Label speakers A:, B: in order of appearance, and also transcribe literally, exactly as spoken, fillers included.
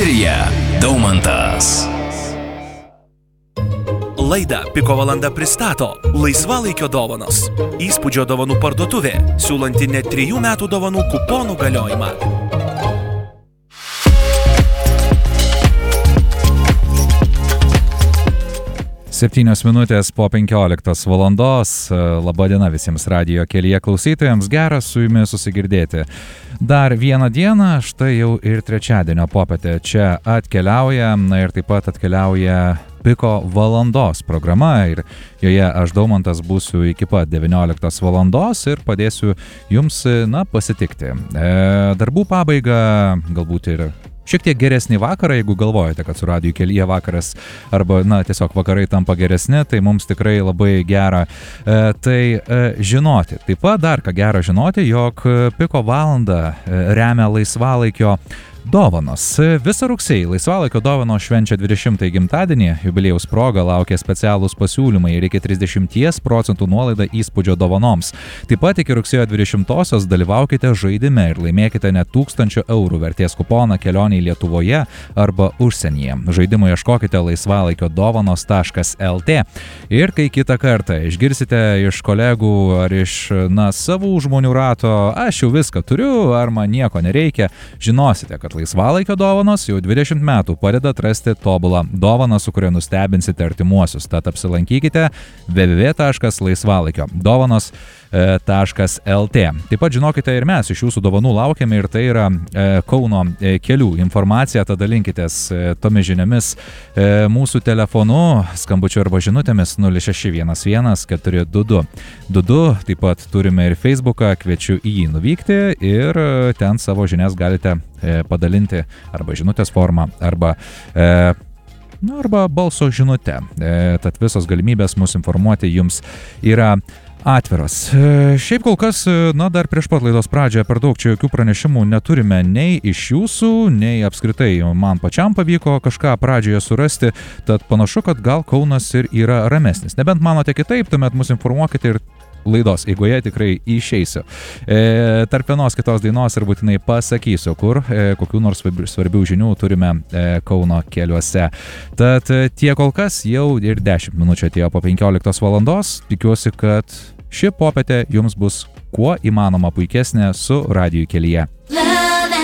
A: Eteryje Daumantas.
B: Laidą Piko valanda pristato Laisvalaikio dovanos. Įspūdžio dovanų parduotuvė, siūlanti net trijų metų dovanų kuponų galiojimą.
C: Septynios minutės po penkioliktos valandos. Labadiena visiems radijo kelyje klausytojams, geras su jumis susigirdėti. Dar vieną dieną, štai jau ir trečiadienio popietė čia atkeliauja, na ir taip pat atkeliauja Piko valandos programa ir joje aš Daumantas būsiu iki pat devynioliktos valandos ir padėsiu jums, na, pasitikti. E, darbų pabaiga, galbūt ir šiek tiek geresnį vakarą, jeigu galvojate, kad su radiju kelyje vakaras arba, na, tiesiog vakarai tampa geresni, tai mums tikrai labai gera e, tai e, žinoti. Taip pat dar ką gera žinoti, jog Piko valandą e, remia Laisvalaikio dovanos. Visą rugsėjį Laisvalaikio dovanos švenčia dvidešimtąjį gimtadienį, jubiliejaus proga laukia specialūs pasiūlymai ir iki trisdešimties procentų nuolaida įspūdžio dovanoms. Taip pat iki rugsėjo dvidešimtosios dalyvaukite žaidime ir laimėkite net tūkstančio eurų vertės kuponą kelioniai Lietuvoje arba užsienyje. Žaidimų ieškokite laisvalaikio dovanos taškas lt. Ir kai kitą kartą išgirsite iš kolegų ar iš, na, savų žmonių rato, aš jau viską turiu, ar man nieko nereikia, žinosite, kad Laisvalaikio dovanos jau dvidešimt metų padeda atrasti tobulą dovaną, su kuria nustebinsite artimuosius. Tad apsilankykite w w w taškas laisvalaikio dovanos taškas lt. Taip pat žinokite, ir mes iš jūsų dovanų laukiame ir tai yra e, Kauno e, kelių informacija, tada linkitės e, tomis žiniomis e, mūsų telefonu, skambučiu arba žinutėmis nulis šeši vienas vienas keturi du du du du. Taip pat turime ir Facebooką, kviečiu į jį nuvykti ir e, ten savo žinias galite e, padalinti arba žinutės formą, arba e, nu, arba balso žinutę. E, tad visos galimybės mus informuoti jums yra atviros. Šiaip kol kas, na, dar prieš pat laidos pradžią per daug čia jokių pranešimų neturime nei iš jūsų, nei apskritai man pačiam pavyko kažką pradžioje surasti, tad panašu, kad gal Kaunas ir yra ramesnis. Nebent manote kitaip, tuomet mus informuokite ir laidos eigoje tikrai išeisiu. E, tarp vienos kitos dainos ir būtinai pasakysiu, kur, e, kokių nors svarbių žinių turime e, Kauno keliuose. Tad e, tie kol kas jau ir dešimt minučių atėjo po penkioliktos valandos. Tikiuosi, kad ši popietė jums bus kuo įmanoma puikesnė su radiju kelyje.